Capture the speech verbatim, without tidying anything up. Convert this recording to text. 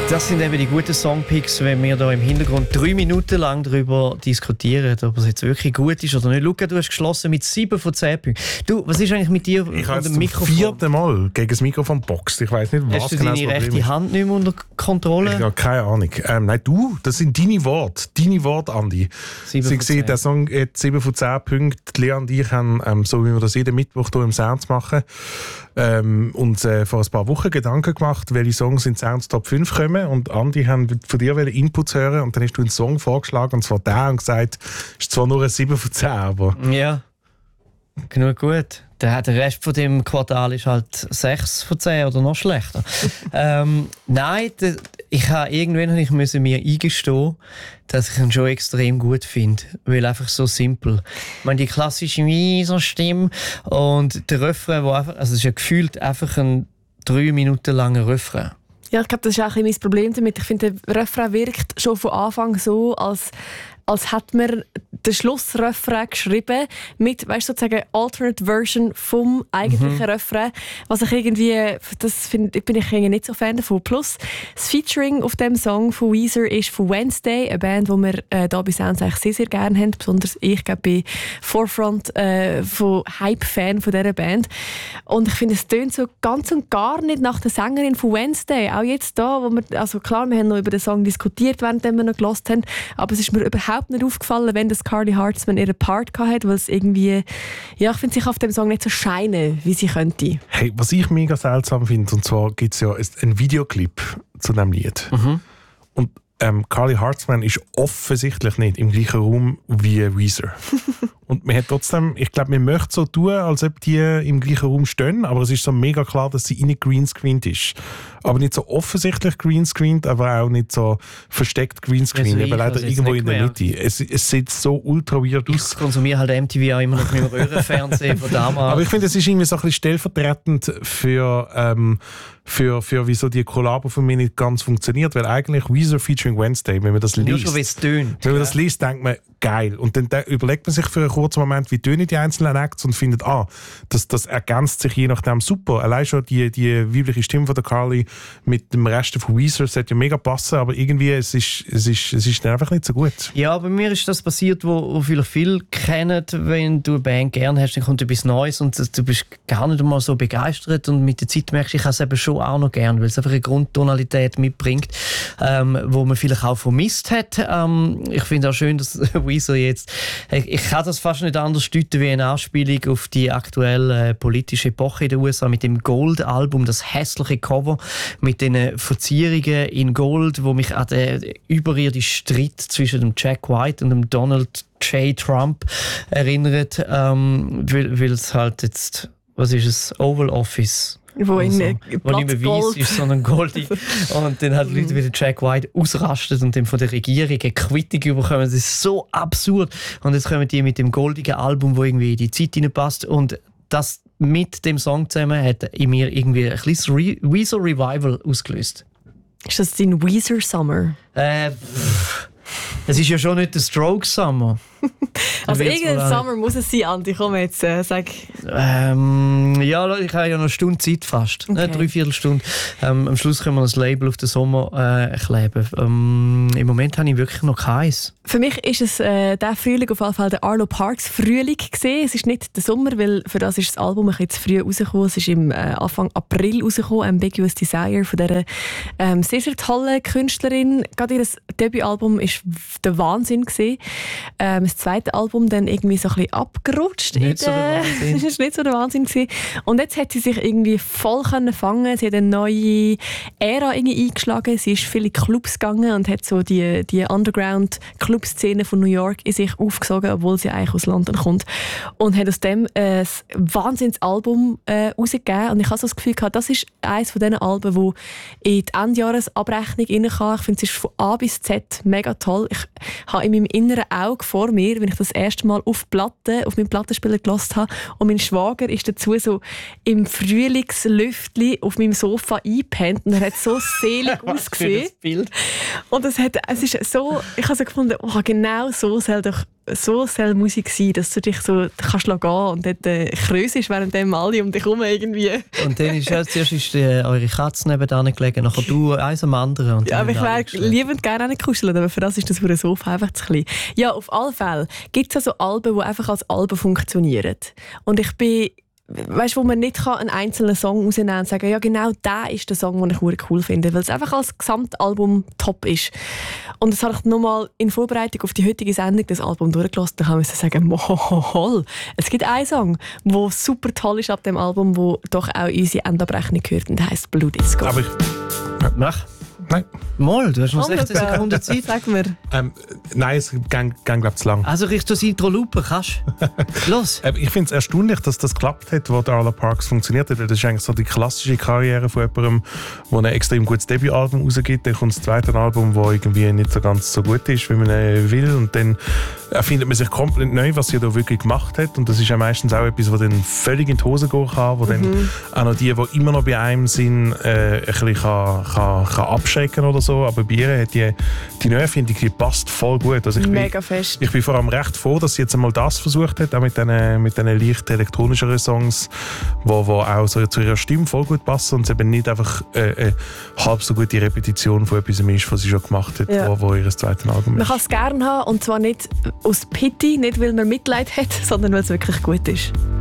Das sind eben die guten Songpicks, wenn wir da im Hintergrund drei Minuten lang darüber diskutieren, ob es jetzt wirklich gut ist oder nicht. Luca, du hast geschlossen mit sieben von zehn Punkten. Du, was ist eigentlich mit dir ich und dem zum Mikrofon? vierten Mal gegen das Mikrofon boxt. Ich weiss nicht, was hast du genau deine das Problem rechte ist. Hand nicht mehr unter Kontrolle? Ich habe keine Ahnung. Ähm, nein, du, das sind deine Worte. Deine Worte, Andi. sieben Sie von zehn. sehen, der Song hat sieben von zehn Punkten. Lea und ich haben, ähm, so wie wir das jeden Mittwoch hier im Sounds machen, ähm, uns äh, vor ein paar Wochen Gedanken gemacht, welche Songs in Sounds Top fünf kommen. Und Andi haben von dir Inputs hören und dann hast du einen Song vorgeschlagen, und zwar der, und gesagt, es ist zwar nur ein sieben von zehn, aber... Ja, genug gut. Der, der Rest von dem Quartal ist halt sechs von zehn oder noch schlechter. ähm, nein, der, ich habe irgendwann ich musste mir eingestehen, dass ich ihn schon extrem gut finde. Weil einfach so simpel. Ich meine, die klassische Wieso-Stimme und der Refrain, wo einfach, also es ist ja gefühlt einfach ein drei Minuten langer Refrain. Ja, ich glaube, das ist auch ein bisschen mein Problem damit. Ich finde, der Refrain wirkt schon von Anfang so, als, als hätte man den Schlussrefrain geschrieben mit, weißt du, sozusagen Alternate Version vom eigentlichen mhm. Refrain. Was ich irgendwie, das find, bin ich irgendwie nicht so Fan davon. Plus, das Featuring auf dem Song von Weezer ist von Wednesday, eine Band, die wir äh, hier bei Sounds eigentlich sehr, sehr gerne haben. Besonders ich, glaube bei Forefront äh, von Hype-Fan von dieser Band. Und ich finde, es tönt so ganz und gar nicht nach der Sängerin von Wednesday. Auch jetzt da, wo wir, also klar, wir haben noch über den Song diskutiert, während wir noch gehört haben, aber es ist mir überhaupt nicht aufgefallen, wenn das Carly Hartzman ihren Part hatte, weil es irgendwie, ja, ich finde sich auf dem Song nicht so scheinen, wie sie könnte. Hey, was ich mega seltsam finde, und zwar gibt es ja einen Videoclip zu diesem Lied. Mhm. Und ähm, Carly Hartzman ist offensichtlich nicht im gleichen Raum wie Weezer. Und man hat trotzdem, ich glaube, man möchte so tun, als ob die im gleichen Raum stehen, aber es ist so mega klar, dass sie nicht greenscreened ist. Aber nicht so offensichtlich greenscreened, aber auch nicht so versteckt greenscreened, aber leider irgendwo in der Mitte. Es, es sieht so ultra weird aus. Ich konsumiere halt M T V auch immer noch mit dem Röhrenfernsehen von damals. Aber ich finde, es ist irgendwie so ein bisschen stellvertretend für, ähm, für, für wieso die Kollabo von mir nicht ganz funktioniert, weil eigentlich Weezer featuring Wednesday, wenn man das liest, nur schon, wie es tönt. Wenn man das liest, denkt man, geil. Und dann überlegt man sich für einen kurzen Moment, wie tönen die einzelnen Acts und findet, ah, das, das ergänzt sich je nachdem super. Allein schon die, die weibliche Stimme von der Carly mit dem Rest von Weezer sollte ja mega passen, aber irgendwie es ist es ist, es ist einfach nicht so gut. Ja, bei mir ist das passiert, wo, wo vielleicht viele kennen, wenn du eine Band gerne hast, dann kommt etwas Neues und du bist gar nicht einmal so begeistert und mit der Zeit merkst du, ich habe es eben schon auch noch gern, weil es einfach eine Grundtonalität mitbringt, ähm, wo man vielleicht auch vermisst hat. Ähm, ich finde auch schön, dass Weezer jetzt, ich, ich kann das fast nicht anders deuten wie eine Anspielung auf die aktuelle äh, politische Epoche in den U S A mit dem Gold-Album, das hässliche Cover mit den Verzierungen in Gold, wo mich an den überirdischen Streit zwischen dem Jack White und dem Donald J. Trump erinnert, ähm, weil, weil es halt jetzt, was ist es, Oval Office, wo in also, wo nicht mehr weiss ist, sondern goldig. Und dann hat Leute wie der Jack White ausrastet und dann von der Regierung eine Quittung bekommen. Das ist so absurd. Und jetzt kommen die mit dem goldigen Album, wo irgendwie in die Zeit hineinpasst. Und das mit dem Song zusammen hat in mir irgendwie ein kleines Re- Weezer Revival ausgelöst. Ist das dein Weezer Summer? Äh, es ist ja schon nicht der Stroke Summer. Also irgendein Summer muss es sein, Andi. Komm jetzt, äh, sag. Ähm, ja, ich habe ja noch eine Stunde Zeit fast. Okay. Eine Dreiviertelstunde. Ähm, am Schluss können wir das Label auf den Sommer äh, kleben. Ähm, Im Moment habe ich wirklich noch keins. Für mich ist es äh, der Frühling auf jeden Fall der Arlo Parks Frühling gesehen. Es ist nicht der Sommer, weil für das ist das Album ein bisschen zu früh rausgekommen. Es ist im äh, Anfang April rausgekommen, Ambiguous Desire von dieser ähm, sehr, sehr tollen Künstlerin. Gerade ihr Debütalbum war der Wahnsinn gewesen. Ähm, das zweite Album dann irgendwie so ein bisschen abgerutscht. Nicht so der Wahnsinn. Das war nicht so der Wahnsinn gewesen. Und jetzt hat sie sich irgendwie voll können fangen. Sie hat eine neue Ära irgendwie eingeschlagen. Sie ist viele Clubs gegangen und hat so die, die Underground-Club-Szene von New York in sich aufgesogen, obwohl sie eigentlich aus London kommt. Und hat aus dem äh, ein Wahnsinnsalbum äh, rausgegeben. Und ich habe so das Gefühl gehabt, das ist eines von diesen Alben, wo in die Endjahresabrechnung rein kann. Ich finde, es ist von A bis Z mega toll. Ich habe in meinem inneren Auge vor mir, wenn ich das erste Mal auf Platte, auf meinen Plattenspieler gehört habe, und mein Schwager ist dazu so im Frühlingslüftli auf meinem Sofa eingepennt und er hat so selig ausgesehen. Bild. Und es hat, es ist so, ich habe so gefunden, oh, genau so soll doch so soll Musik sein, dass du dich so kannst gehen und dort äh, krösest, während dem alle um dich herum irgendwie. Und dann ist ja zuerst ist, äh, eure Katze nebenan gelegen, nachher du eins am anderen. Und ja, aber ich wäre liebend gerne nicht kuscheln, aber für das ist das für ein Sofa einfach zu klein. Ja, auf alle Fälle gibt es ja so Alben, die einfach als Alben funktionieren. Und ich bin weißt, wo man nicht kann einen einzelnen Song rausnehmen und sagen, ja genau, der ist der Song, den ich wirklich cool finde, weil es einfach als Gesamtalbum top ist. Und das habe ich nochmal in Vorbereitung auf die heutige Sendung das Album durchgelassen. Da kann ich sagen, mohohohol. Es gibt einen Song, der super toll ist ab dem Album, wo doch auch unsere Endabrechnung gehört und heisst Blue Disco. Aber ich... Mach. Nein. Mal, du hast noch sechzehn Sekunden Zeit. Sag mir. Ähm, nein, es geht, glaube ich, zu lang. Also richte das Intro Lupe, kannst du? Los! Ähm, ich finde es erstaunlich, dass das geklappt hat, wo Arlo Parks funktioniert hat. Das ist eigentlich so die klassische Karriere von jemandem, der ein extrem gutes Debütalbum rausgibt. Dann kommt das zweite Album, das irgendwie nicht so ganz so gut ist, wie man will. Und dann erfindet man sich komplett neu, was sie da wirklich gemacht hat. Und das ist ja meistens auch etwas, was dann völlig in die Hose gehen kann, wo mhm. dann auch noch die, die immer noch bei einem sind, äh, ein bisschen kann, kann, kann abschrecken oder so. Aber bei ihr hat die, die Neuerfindung, die passt voll gut. Also ich Mega bin, fest. Ich bin vor allem recht froh, dass sie jetzt einmal das versucht hat, auch mit diesen mit den leicht elektronischeren Songs, die wo, wo auch so zu ihrer Stimme voll gut passen und es eben nicht einfach äh, äh, halb so gute Repetition von etwas ist, was sie schon gemacht hat, ja. wo, wo ihr zweites Album ist. Man kann es gerne haben und zwar nicht aus Pity, nicht weil man Mitleid hat, sondern weil es wirklich gut ist.